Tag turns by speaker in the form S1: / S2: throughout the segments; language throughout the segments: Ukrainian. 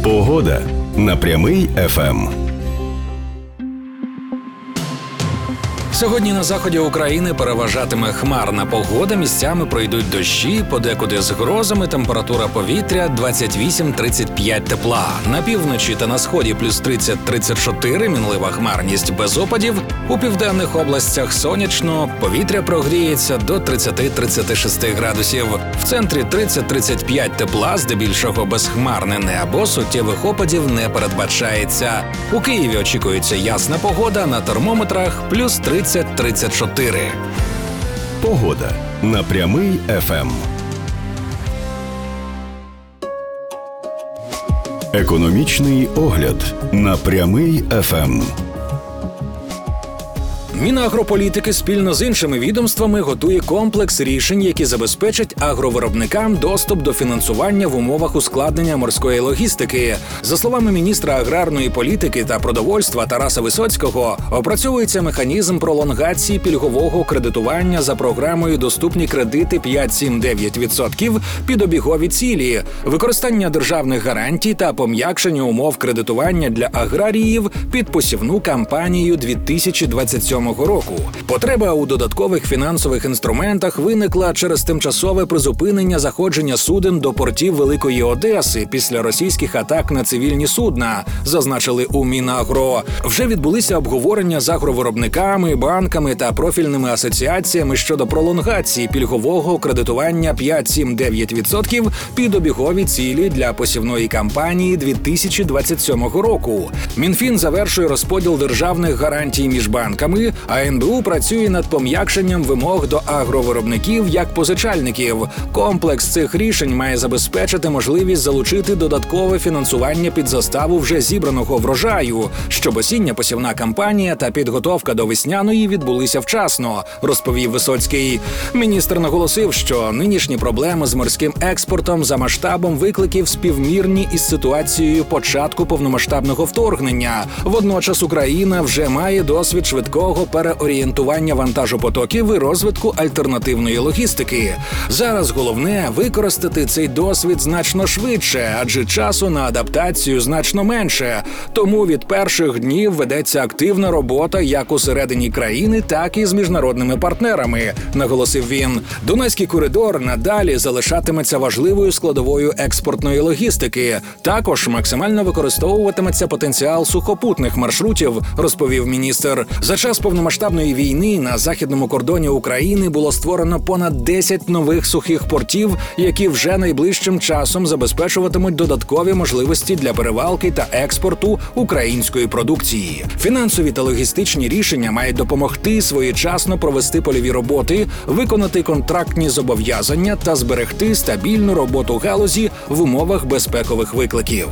S1: Погода на Прямий ФМ.
S2: Сьогодні на заході України переважатиме хмарна погода, місцями пройдуть дощі, подекуди з грозами, температура повітря 28-35 тепла. На півночі та на сході плюс 30-34, мінлива хмарність без опадів. У південних областях сонячно, повітря прогріється до 30-36 градусів. В центрі 30-35 тепла, здебільшого безхмарне небо, суттєвих опадів не передбачається. У Києві очікується ясна погода, на термометрах плюс 30-34.
S1: Погода на Прямий ФМ. Економічний огляд на Прямий ФМ.
S2: Мінагрополітики спільно з іншими відомствами готує комплекс рішень, які забезпечать агровиробникам доступ до фінансування в умовах ускладнення морської логістики. За словами міністра аграрної політики та продовольства Тараса Висоцького, опрацьовується механізм пролонгації пільгового кредитування за програмою «Доступні кредити 5-7-9% під обігові цілі», використання державних гарантій та пом'якшення умов кредитування для аграріїв під посівну кампанію 2027 року. Потреба у додаткових фінансових інструментах виникла через тимчасове призупинення заходження суден до портів Великої Одеси після російських атак на цивільні судна, зазначили у Мінагро. Вже відбулися обговорення з агровиробниками, банками та профільними асоціаціями щодо пролонгації пільгового кредитування 5-7-9% під обігові цілі для посівної кампанії 2027 року. Мінфін завершує розподіл державних гарантій між банками, а НБУ працює над пом'якшенням вимог до агровиробників як позичальників. Комплекс цих рішень має забезпечити можливість залучити додаткове фінансування під заставу вже зібраного врожаю, щоб осіння посівна кампанія та підготовка до весняної відбулися вчасно, розповів Висоцький. Міністр наголосив, що нинішні проблеми з морським експортом за масштабом викликів співмірні із ситуацією початку повномасштабного вторгнення. Водночас Україна вже має досвід швидкого переорієнтування вантажопотоків і розвитку альтернативної логістики. Зараз головне – використати цей досвід значно швидше, адже часу на адаптацію значно менше. Тому від перших днів ведеться активна робота як усередині країни, так і з міжнародними партнерами, наголосив він. Дунайський коридор надалі залишатиметься важливою складовою експортної логістики. Також максимально використовуватиметься потенціал сухопутних маршрутів, розповів міністр. За час повномасштабної війни на західному кордоні України було створено понад 10 нових сухих портів, які вже найближчим часом забезпечуватимуть додаткові можливості для перевалки та експорту української продукції. Фінансові та логістичні рішення мають допомогти своєчасно провести польові роботи, виконати контрактні зобов'язання та зберегти стабільну роботу галузі в умовах безпекових викликів.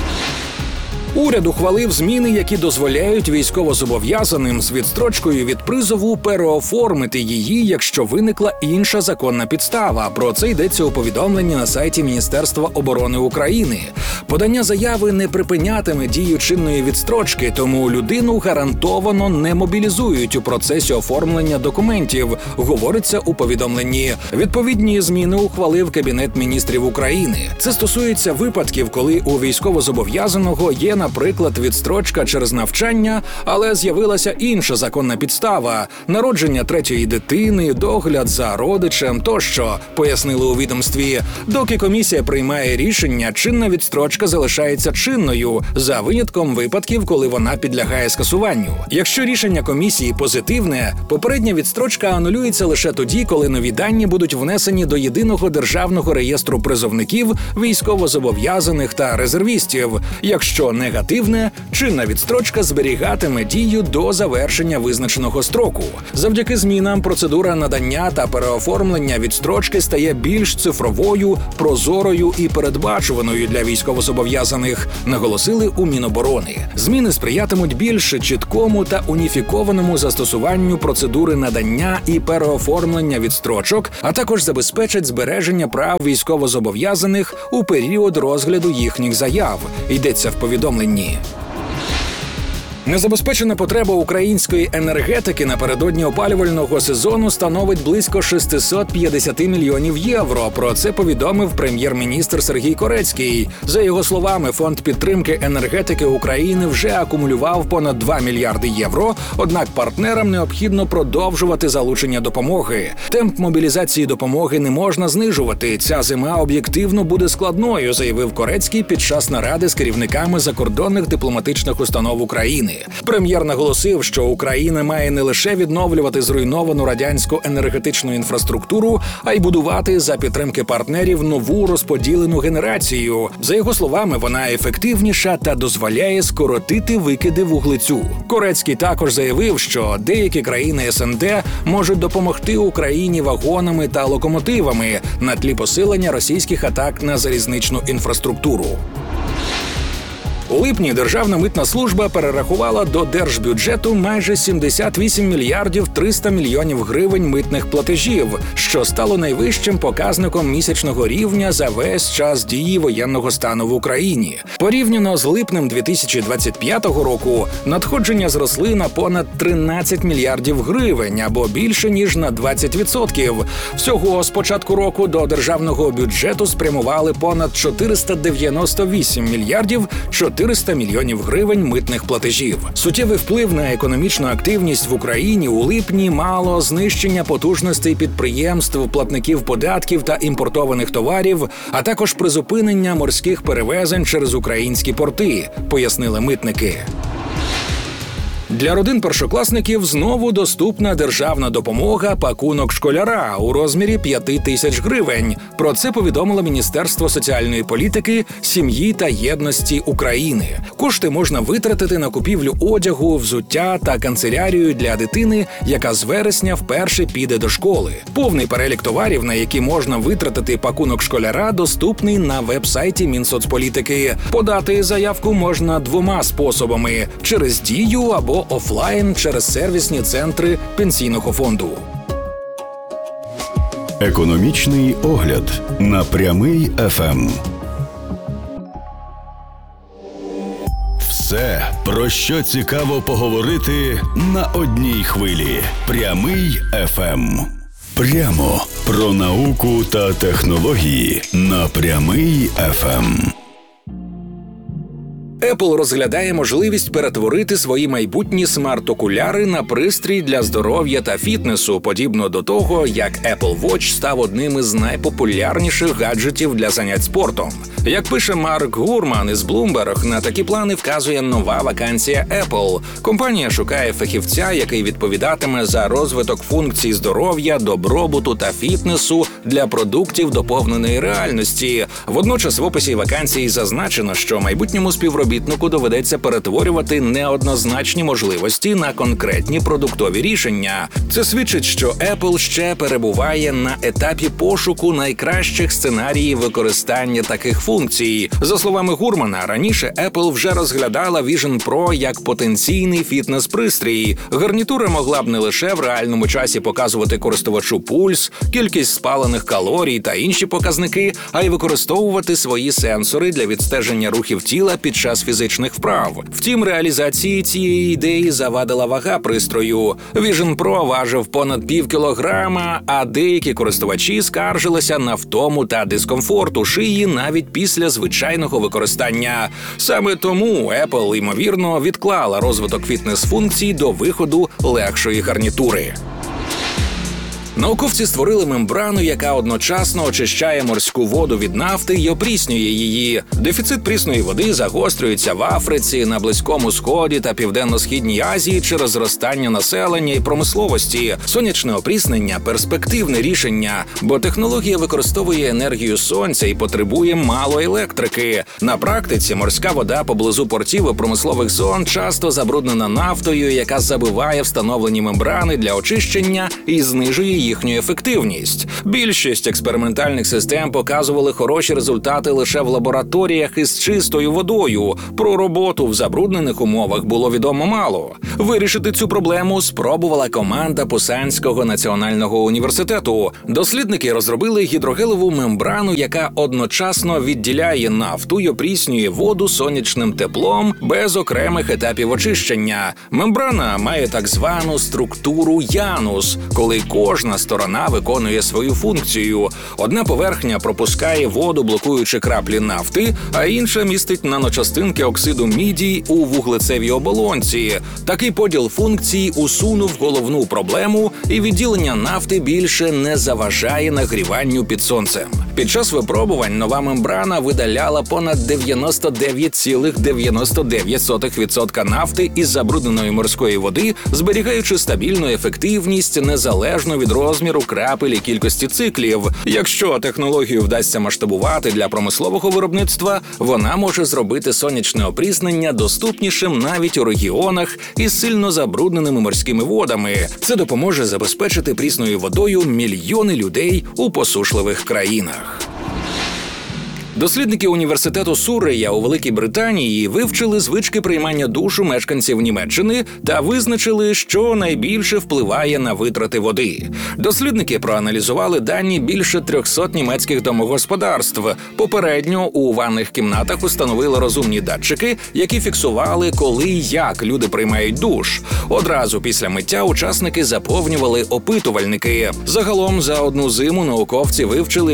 S2: Уряд ухвалив зміни, які дозволяють військовозобов'язаним з відстрочкою від призову переоформити її, якщо виникла інша законна підстава. Про це йдеться у повідомленні на сайті Міністерства оборони України. Подання заяви не припинятиме дію чинної відстрочки, тому людину гарантовано не мобілізують у процесі оформлення документів, говориться у повідомленні. Відповідні зміни ухвалив Кабінет міністрів України. Це стосується випадків, коли у військовозобов'язаного є, наприклад, відстрочка через навчання, але з'явилася інша законна підстава – народження третьої дитини, догляд за родичем тощо, пояснили у відомстві. Доки комісія приймає рішення, чинна відстрочка залишається чинною, за винятком випадків, коли вона підлягає скасуванню. Якщо рішення комісії позитивне, попередня відстрочка анулюється лише тоді, коли нові дані будуть внесені до Єдиного державного реєстру призовників, військовозобов'язаних та резервістів. Якщо негативне, чинна відстрочка зберігатиме дію до завершення визначеного строку. Завдяки змінам процедура надання та переоформлення відстрочки стає більш цифровою, прозорою і передбачуваною для військовозобов'язаних, наголосили у Міноборони. Зміни сприятимуть більш чіткому та уніфікованому застосуванню процедури надання і переоформлення відстрочок, а також забезпечать збереження прав військовозобов'язаних у період розгляду їхніх заяв, йдеться в повідомленні. Незабезпечена потреба української енергетики напередодні опалювального сезону становить близько 650 мільйонів євро. Про це повідомив прем'єр-міністр Сергій Корецький. За його словами, Фонд підтримки енергетики України вже акумулював понад 2 мільярди євро, однак партнерам необхідно продовжувати залучення допомоги. Темп мобілізації допомоги не можна знижувати. Ця зима об'єктивно буде складною, заявив Корецький під час наради з керівниками закордонних дипломатичних установ України. Прем'єр наголосив, що Україна має не лише відновлювати зруйновану радянську енергетичну інфраструктуру, а й будувати за підтримки партнерів нову розподілену генерацію. За його словами, вона ефективніша та дозволяє скоротити викиди вуглецю. Корецький також заявив, що деякі країни СНД можуть допомогти Україні вагонами та локомотивами на тлі посилення російських атак на залізничну інфраструктуру. У липні Державна митна служба перерахувала до держбюджету майже 78 мільярдів 300 мільйонів гривень митних платежів, що стало найвищим показником місячного рівня за весь час дії воєнного стану в Україні. Порівняно з липнем 2025 року надходження зросли на понад 13 мільярдів гривень, або більше ніж на 20%. Всього з початку року до державного бюджету спрямували понад 498 мільярдів 400 мільйонів гривень митних платежів. Суттєвий вплив на економічну активність в Україні у липні мало знищення потужностей підприємств, платників податків та імпортованих товарів, а також призупинення морських перевезень через українські порти, пояснили митники. Для родин першокласників знову доступна державна допомога «Пакунок школяра» у розмірі 5 тисяч гривень. Про це повідомило Міністерство соціальної політики, сім'ї та єдності України. Кошти можна витратити на купівлю одягу, взуття та канцелярію для дитини, яка з вересня вперше піде до школи. Повний перелік товарів, на які можна витратити «Пакунок школяра», доступний на веб-сайті Мінсоцполітики. Подати заявку можна 2 способами – через Дію або офлайн через сервісні центри Пенсійного фонду.
S1: Економічний огляд на Прямий ФМ. Все, про що цікаво поговорити на одній хвилі. Прямий ФМ. Прямо про науку та технології на Прямий ФМ.
S2: Apple розглядає можливість перетворити свої майбутні смарт-окуляри на пристрій для здоров'я та фітнесу, подібно до того, як Apple Watch став одним із найпопулярніших гаджетів для занять спортом. Як пише Марк Гурман із Bloomberg, на такі плани вказує нова вакансія Apple. Компанія шукає фахівця, який відповідатиме за розвиток функцій здоров'я, добробуту та фітнесу для продуктів доповненої реальності. Водночас в описі вакансії зазначено, що майбутньому співробітнику доведеться перетворювати неоднозначні можливості на конкретні продуктові рішення. Це свідчить, що Apple ще перебуває на етапі пошуку найкращих сценаріїв використання таких функцій. За словами Гурмана, раніше Apple вже розглядала Vision Pro як потенційний фітнес-пристрій. Гарнітура могла б не лише в реальному часі показувати користувачу пульс, кількість спалених калорій та інші показники, а й використовувати свої сенсори для відстеження рухів тіла під час фізичних вправ. Втім, реалізації цієї ідеї завадила вага пристрою. Vision Pro важив понад пів кілограма, а деякі користувачі скаржилися на втому та дискомфорт у шиї навіть після звичайного використання. Саме тому Apple, ймовірно, відклала розвиток фітнес-функцій до виходу легшої гарнітури. Науковці створили мембрану, яка одночасно очищає морську воду від нафти й опріснює її. Дефіцит прісної води загострюється в Африці, на Близькому Сході та Південно-Східній Азії через зростання населення і промисловості. Сонячне опріснення – перспективне рішення, бо технологія використовує енергію сонця і потребує мало електрики. На практиці морська вода поблизу портів і промислових зон часто забруднена нафтою, яка забиває встановлені мембрани для очищення і знижує їхню ефективність. Більшість експериментальних систем показували хороші результати лише в лабораторіях із чистою водою. Про роботу в забруднених умовах було відомо мало. Вирішити цю проблему спробувала команда Пусанського національного університету. Дослідники розробили гідрогелеву мембрану, яка одночасно відділяє нафту й опріснює воду сонячним теплом без окремих етапів очищення. Мембрана має так звану структуру янус, коли кожна сторона виконує свою функцію. Одна поверхня пропускає воду, блокуючи краплі нафти, а інша містить наночастинки оксиду міді у вуглецевій оболонці. Такий поділ функцій усунув головну проблему, і відділення нафти більше не заважає нагріванню під сонцем. Під час випробувань нова мембрана видаляла понад 99,99% нафти із забрудненої морської води, зберігаючи стабільну ефективність незалежно від розміру крапель і кількості циклів. Якщо технологію вдасться масштабувати для промислового виробництва, вона може зробити сонячне опріснення доступнішим навіть у регіонах із сильно забрудненими морськими водами. Це допоможе забезпечити прісною водою мільйони людей у посушливих країнах. Дослідники університету Суррея у Великій Британії вивчили звички приймання душу мешканців Німеччини та визначили, що найбільше впливає на витрати води. Дослідники проаналізували дані більше 300 німецьких домогосподарств. Попередньо у ванних кімнатах установили розумні датчики, які фіксували, коли і як люди приймають душ. Одразу після миття учасники заповнювали опитувальники. Загалом за одну зиму науковці вивчили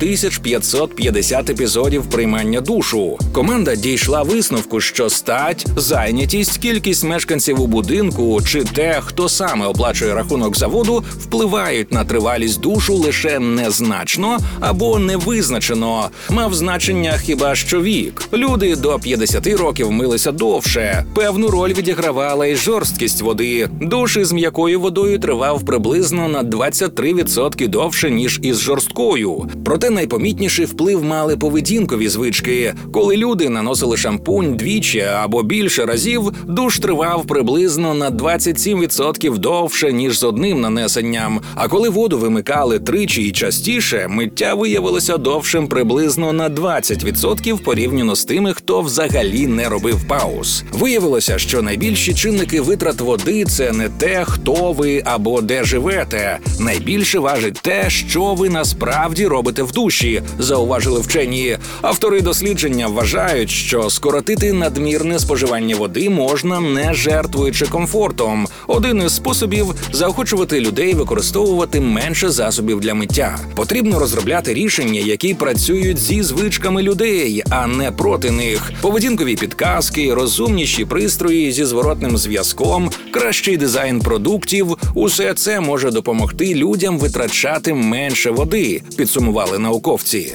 S2: 8550 епізодів приймання душу. Команда дійшла висновку, що стать, зайнятість, кількість мешканців у будинку чи те, хто саме оплачує рахунок за воду, впливають на тривалість душу лише незначно або невизначено. Мав значення хіба що вік. Люди до 50 років милися довше. Певну роль відігравала і жорсткість води. Душ із м'якою водою тривав приблизно на 23% довше, ніж із жорсткою. Проте найпомітніший вплив мали поведінкові звички. Коли люди наносили шампунь двічі або більше разів, душ тривав приблизно на 27% довше, ніж з одним нанесенням. А коли воду вимикали тричі і частіше, миття виявилося довшим приблизно на 20% порівняно з тими, хто взагалі не робив пауз. Виявилося, що найбільші чинники витрат води – це не те, хто ви або де живете. Найбільше важить те, що ви насправді робите в душі, зауважили вчені. Автори дослідження вважають, що скоротити надмірне споживання води можна, не жертвуючи комфортом. Один із способів – заохочувати людей використовувати менше засобів для миття. Потрібно розробляти рішення, які працюють зі звичками людей, а не проти них. Поведінкові підказки, розумніші пристрої зі зворотним зв'язком, кращий дизайн продуктів – усе це може допомогти людям витрачати менше води, підсумували науковці.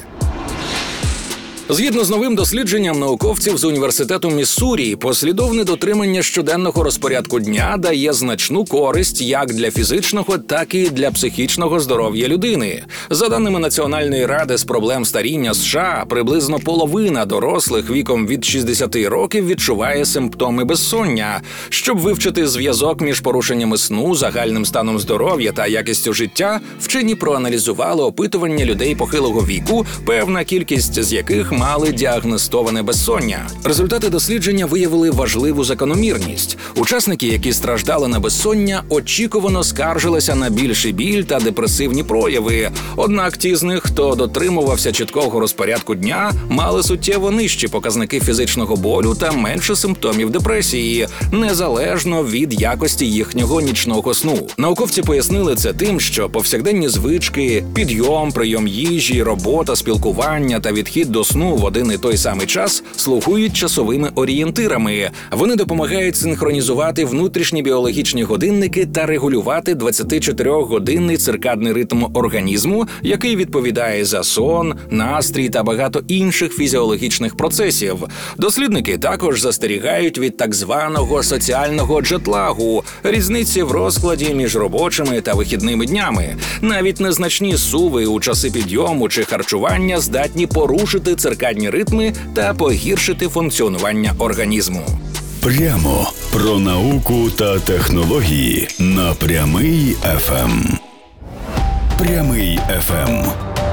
S2: Згідно з новим дослідженням науковців з університету Міссурі, послідовне дотримання щоденного розпорядку дня дає значну користь як для фізичного, так і для психічного здоров'я людини. За даними Національної ради з проблем старіння США, приблизно половина дорослих віком від 60 років відчуває симптоми безсоння. Щоб вивчити зв'язок між порушеннями сну, загальним станом здоров'я та якістю життя, вчені проаналізували опитування людей похилого віку, певна кількість з яких мали діагностоване безсоння. Результати дослідження виявили важливу закономірність. Учасники, які страждали на безсоння, очікувано скаржилися на більший біль та депресивні прояви. Однак ті з них, хто дотримувався чіткого розпорядку дня, мали суттєво нижчі показники фізичного болю та менше симптомів депресії, незалежно від якості їхнього нічного сну. Науковці пояснили це тим, що повсякденні звички, підйом, прийом їжі, робота, спілкування та відхід до сну в один і той самий час слугують часовими орієнтирами. Вони допомагають синхронізувати внутрішні біологічні годинники та регулювати 24-годинний циркадний ритм організму, який відповідає за сон, настрій та багато інших фізіологічних процесів. Дослідники також застерігають від так званого соціального джетлагу – різниці в розкладі між робочими та вихідними днями. Навіть незначні суви у часи підйому чи харчування здатні порушити циркадні ритми та погіршити функціонування організму.
S1: Прямо про науку та технології на Прямий ФМ. Прямий ФМ.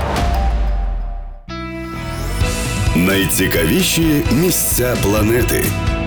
S1: Найцікавіші місця планети.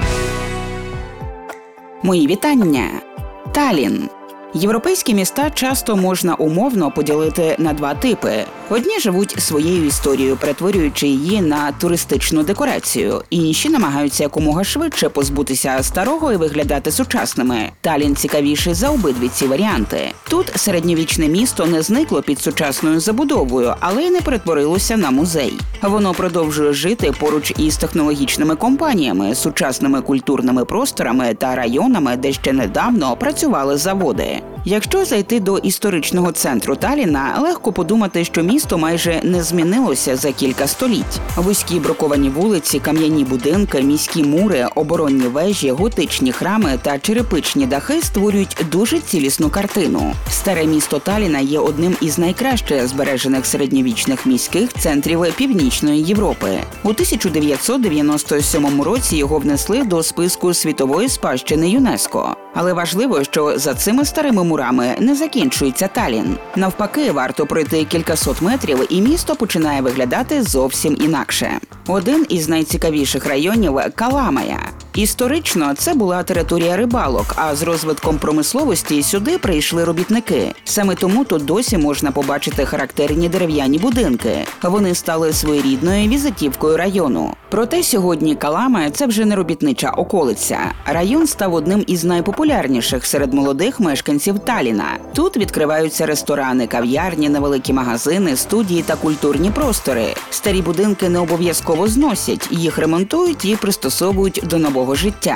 S3: Мої вітання. Таллін. Європейські міста часто можна умовно поділити на два типи. Одні живуть своєю історією, перетворюючи її на туристичну декорацію. Інші намагаються якомога швидше позбутися старого і виглядати сучасними. Таллін цікавіший за обидві ці варіанти. Тут середньовічне місто не зникло під сучасною забудовою, але й не перетворилося на музей. Воно продовжує жити поруч із технологічними компаніями, сучасними культурними просторами та районами, де ще недавно працювали заводи. Якщо зайти до історичного центру Талліна, легко подумати, що місто майже не змінилося за кілька століть. Вузькі бруковані вулиці, кам'яні будинки, міські мури, оборонні вежі, готичні храми та черепичні дахи створюють дуже цілісну картину. Старе місто Талліна є одним із найкраще збережених середньовічних міських центрів Північної Європи. У 1997 році його внесли до списку світової спадщини ЮНЕСКО. Але важливо, що за цими старими мурами не закінчується Таллін. Навпаки, варто пройти кількасот метрів, і місто починає виглядати зовсім інакше. Один із найцікавіших районів – Каламая. Історично це була територія рибалок, а з розвитком промисловості сюди прийшли робітники. Саме тому тут досі можна побачити характерні дерев'яні будинки. Вони стали своєрідною візитівкою району. Проте сьогодні Каламая – це вже не робітнича околиця. Район став одним із найпопулярніших серед молодих мешканців Талліна. Тут відкриваються ресторани, кав'ярні, невеликі магазини, студії та культурні простори. Старі будинки не обов'язково зносять, їх ремонтують і пристосовують до нового життя.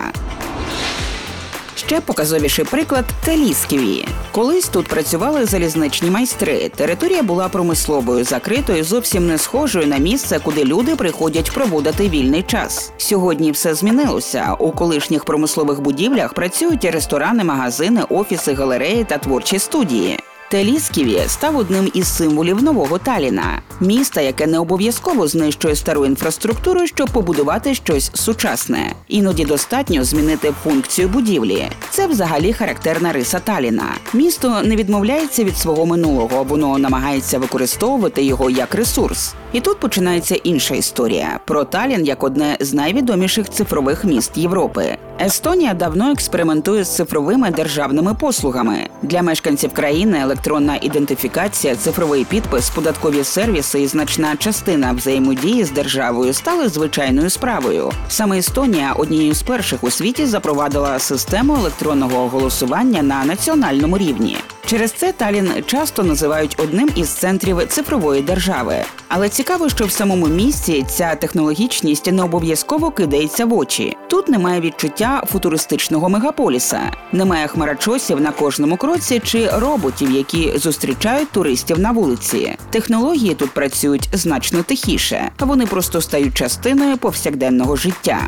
S3: Ще показовіший приклад – Телісківі. Колись тут працювали залізничні майстри. Територія була промисловою, закритою, зовсім не схожою на місце, куди люди приходять проводити вільний час. Сьогодні все змінилося. У колишніх промислових будівлях працюють ресторани, магазини, офіси, галереї та творчі студії. Телісківі став одним із символів нового Талліна. Міста, яке не обов'язково знищує стару інфраструктуру, щоб побудувати щось сучасне. Іноді достатньо змінити функцію будівлі. Це взагалі характерна риса Талліна. Місто не відмовляється від свого минулого, воно намагається використовувати його як ресурс. І тут починається інша історія. Про Таллін як одне з найвідоміших цифрових міст Європи. Естонія давно експериментує з цифровими державними послугами. Для мешканців країни електронна ідентифікація, цифровий підпис, податкові сервіси і значна частина взаємодії з державою стали звичайною справою. Саме Естонія однією з перших у світі запровадила систему електронного голосування на національному рівні. Через це Таллін часто називають одним із центрів цифрової держави. Але цікаво, що в самому місті ця технологічність не обов'язково кидається в очі. Тут немає відчуття футуристичного мегаполіса. Немає хмарочосів на кожному кроці чи роботів, які зустрічають туристів на вулиці. Технології тут працюють значно тихіше. Вони просто стають частиною повсякденного життя.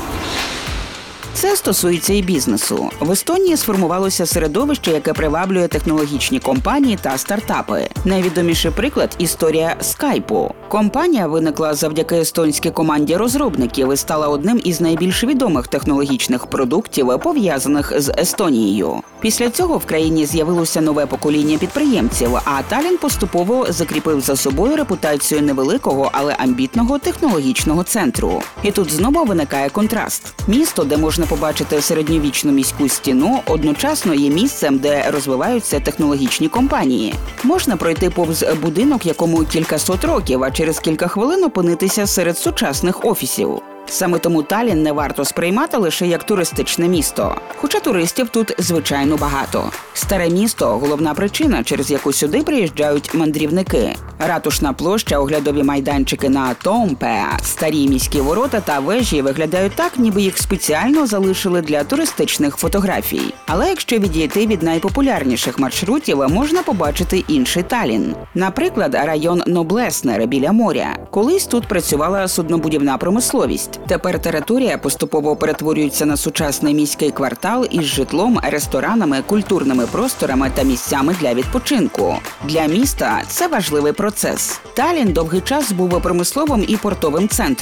S3: Це стосується і бізнесу. В Естонії сформувалося середовище, яке приваблює технологічні компанії та стартапи. Найвідоміший приклад – історія Скайпу. Компанія виникла завдяки естонській команді розробників і стала одним із найбільш відомих технологічних продуктів, пов'язаних з Естонією. Після цього в країні з'явилося нове покоління підприємців, а Таллін поступово закріпив за собою репутацію невеликого, але амбітного технологічного центру. І тут знову виникає контраст. Місто, де можна побачити середньовічну міську стіну, одночасно є місцем, де розвиваються технологічні компанії. Можна пройти повз будинок, якому кількасот років, а через кілька хвилин опинитися серед сучасних офісів. Саме тому Таллін не варто сприймати лише як туристичне місто. Хоча туристів тут, звичайно, багато. Старе місто – головна причина, через яку сюди приїжджають мандрівники. Ратушна площа, оглядові майданчики на Томпе, старі міські ворота та вежі виглядають так, ніби їх спеціально залишили для туристичних фотографій. Але якщо відійти від найпопулярніших маршрутів, можна побачити інший Таллін. Наприклад, район Ноблеснер біля моря. Колись тут працювала суднобудівна промисловість. Тепер територія поступово перетворюється на сучасний міський квартал із житлом, ресторанами, культурними просторами та місцями для відпочинку. Для міста це важливий процес. Таллін довгий час був промисловим і портовим центром.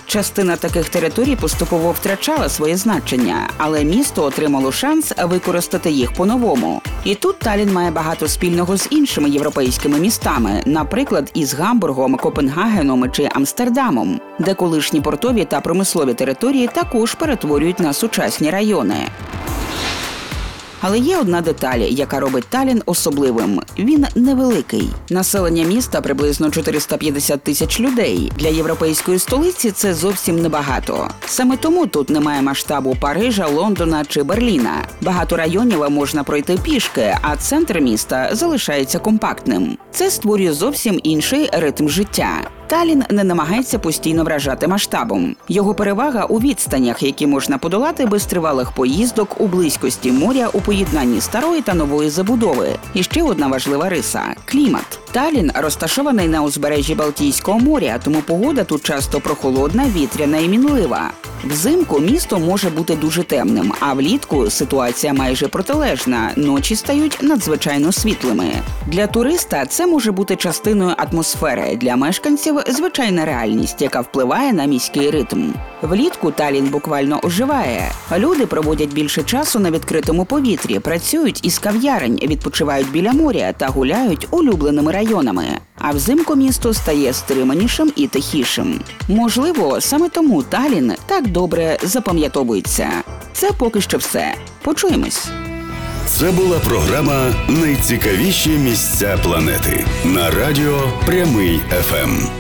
S3: Частина таких територій поступово втрачала своє значення, але місто отримало шанс використати їх по-новому. І тут Таллін має багато спільного з іншими європейськими містами, наприклад, із Гамбургом, Копенгагеном чи Амстердамом, де колишні портові та промислові території також перетворюють на сучасні райони. Але є одна деталь, яка робить Таллін особливим. Він невеликий. Населення міста приблизно 450 тисяч людей. Для європейської столиці це зовсім небагато. Саме тому тут немає масштабу Парижа, Лондона чи Берліна. Багато районів можна пройти пішки, а центр міста залишається компактним. Це створює зовсім інший ритм життя. Таллін не намагається постійно вражати масштабом. Його перевага у відстанях, які можна подолати без тривалих поїздок, у близькості моря, у поєднанні старої та нової забудови. І ще одна важлива риса – клімат. Таллін розташований на узбережжі Балтійського моря, тому погода тут часто прохолодна, вітряна і мінлива. Взимку місто може бути дуже темним, а влітку ситуація майже протилежна – ночі стають надзвичайно світлими. Для туриста це може бути частиною атмосфери, для мешканців – звичайна реальність, яка впливає на міський ритм. Влітку Таллін буквально оживає. Люди проводять більше часу на відкритому повітрі, працюють із кав'ярень, відпочивають біля моря та гуляють улюбленими районами. А взимку місто стає стриманішим і тихішим. Можливо, саме тому Таллін так добре запам'ятовується. Це поки що все. Почуємось.
S1: Це була програма «Найцікавіші місця планети» на радіо Прямий ФМ.